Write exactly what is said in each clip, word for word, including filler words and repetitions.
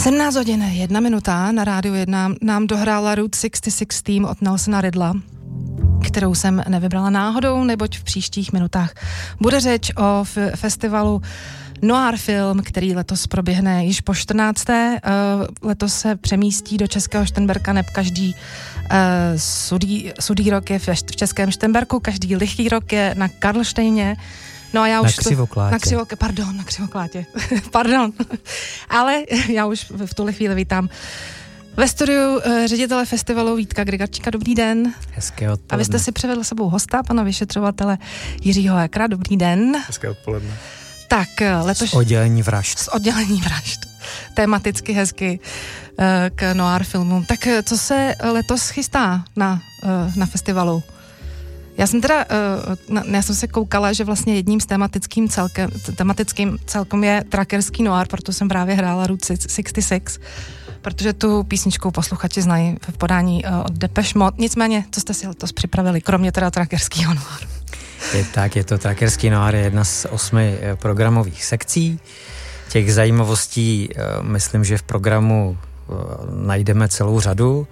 sedmnáct hodin, jedna minuta, na rádiu jedna nám dohrála Route šedesát šest tým od Nelsona Riddla, kterou jsem nevybrala náhodou, neboť v příštích minutách bude řeč o f- festivalu Noir Film, který letos proběhne již po čtrnácté Uh, letos se přemístí do Českého Šternberka, neb každý uh, sudý, sudý rok je v, v Českém Šternberku, každý lichý rok je na Karlštejně. No a já na už Křivoklátě. To, na Křivoklátě, pardon, na Křivoklátě, pardon. Ale já už v tuhle chvíli vítám ve studiu uh, ředitele festivalu Vítka Grigarčíka. Dobrý den. Hezké odpoledne. A vy jste si přivedl sebou hosta, pana vyšetřovatele Jiřího Hekra. Dobrý den. Hezké odpoledne. Tak letos... Z oddělení vražd. Z oddělení vražd. Tematicky hezky uh, k noir filmům. Tak co se letos chystá na, uh, na festivalu? Já jsem teda, uh, na, já jsem se koukala, že vlastně jedním z tematickým celkem, tematickým celkem je trackerský noir, proto jsem právě hrála Route šedesát šest, protože tu písničku posluchači znají v podání uh, od Depeche Mode. Nicméně, co jste si letos připravili, kromě teda trackerského noiru? Je tak, je to trackerský noir, je jedna z osmi programových sekcí. Těch zajímavostí, myslím, že v programu najdeme celou řadu.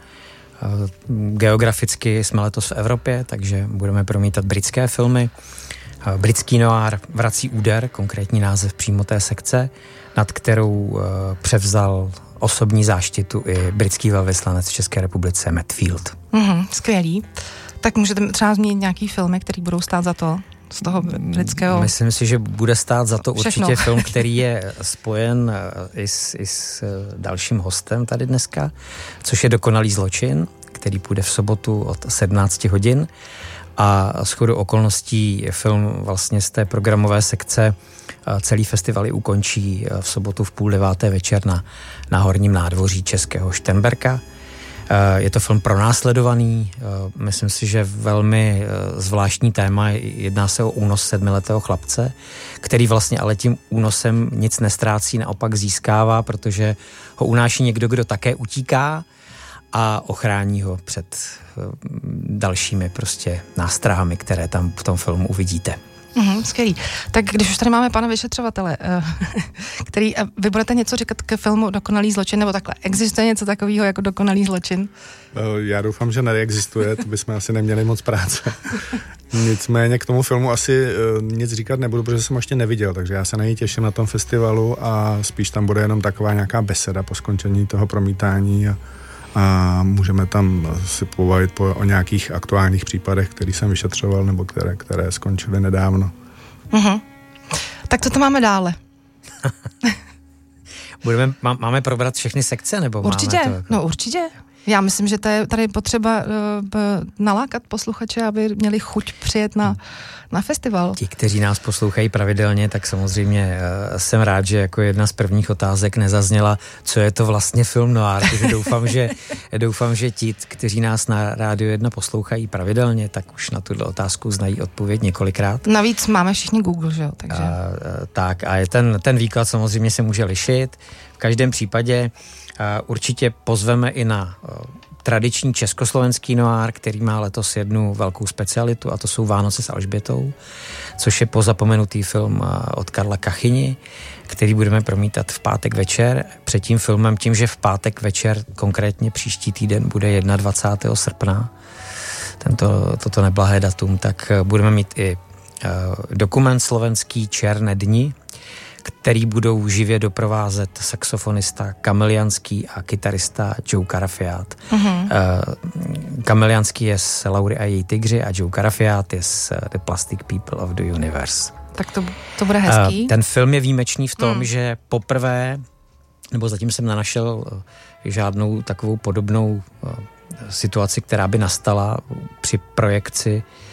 Geograficky jsme letos v Evropě, takže budeme promítat britské filmy. Britský noir vrací úder, konkrétní název přímo té sekce, nad kterou převzal osobní záštitu i britský velvyslanec v České republice Matt Field. Mm-hmm, skvělý. Tak můžete třeba zmínit nějaký filmy, který budou stát za to z toho britského? Myslím si, že bude stát za to Všechno. Určitě film, který je spojen i s, i s dalším hostem tady dneska, což je Dokonalý zločin, který půjde v sobotu od sedmnáct hodin a shodou okolností film vlastně z té programové sekce celý festival i ukončí v sobotu v půl deváté večer na, na horním nádvoří Českého Šternberka. Je to film pronásledovaný, myslím si, že velmi zvláštní téma, jedná se o únos sedmiletého chlapce, který vlastně ale tím únosem nic nestrácí, naopak získává, protože ho unáší někdo, kdo také utíká a ochrání ho před dalšími prostě nástrahami, které tam v tom filmu uvidíte. Mm, skvělý. Tak když už tady máme pana vyšetřovatele, který, vy budete něco říkat k filmu Dokonalý zločin, nebo takhle, existuje něco takového jako Dokonalý zločin? Já doufám, že neexistuje, to bychom asi neměli moc práce. Nicméně k tomu filmu asi nic říkat nebudu, protože jsem ho ještě neviděl, takže já se na něj těším na tom festivalu a spíš tam bude jenom taková nějaká beseda po skončení toho promítání a a můžeme tam si pobavit po, o nějakých aktuálních případech, který jsem vyšetřoval nebo které, které skončily nedávno. Uh-huh. Tak co to máme dále? Budeme, má, máme probrat všechny sekce? Nebo určitě, máme to jako... no určitě. Já myslím, že to je tady potřeba uh, nalákat posluchače, aby měli chuť přijet na, na festival. Ti, kteří nás poslouchají pravidelně, tak samozřejmě uh, jsem rád, že jako jedna z prvních otázek nezazněla, co je to vlastně film noir, takže doufám, že, doufám, že ti, kteří nás na Rádiu jedna poslouchají pravidelně, tak už na tuto otázku znají odpověď několikrát. Navíc máme všichni Google, že jo? Takže... Uh, uh, tak a ten, ten výklad samozřejmě se může lišit. V každém případě uh, určitě pozveme i na uh, tradiční československý noir, který má letos jednu velkou specialitu, a to jsou Vánoce s Alžbětou, což je pozapomenutý film uh, od Karla Kachyni, který budeme promítat v pátek večer. Před tím filmem, tím, že v pátek večer, konkrétně příští týden, bude dvacátého prvního srpna, tento, toto neblahé datum, tak uh, budeme mít i uh, dokument slovenský Černé dni, který budou živě doprovázet saxofonista Kamilianský a kytarista Joe Carafiat. Mm-hmm. Uh, Kamilianský je z Laury a její tygři a Joe Carafiat je z The Plastic People of the Universe. Tak to, to bude hezký. Uh, ten film je výjimečný v tom, mm. že poprvé, nebo zatím jsem nenašel žádnou takovou podobnou uh, situaci, která by nastala při projekci